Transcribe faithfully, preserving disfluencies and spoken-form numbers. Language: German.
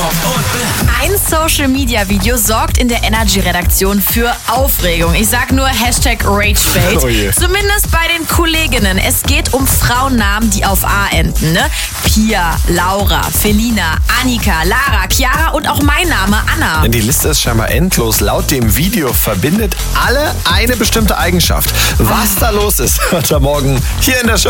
Jakob und Ben. Ein Social-Media-Video sorgt in der Energy-Redaktion für Aufregung. Ich sag nur Hashtag Ragebait. Oh je. Zumindest bei den Kolleginnen. Es geht um Frauennamen, die auf A enden. Ne? Pia, Laura, Felina, Annika, Lara, Chiara und auch mein Name Anna. Die Liste ist scheinbar endlos. Laut dem Video verbindet alle eine bestimmte Eigenschaft. Was da los ist, hört ihr morgen hier in der Show.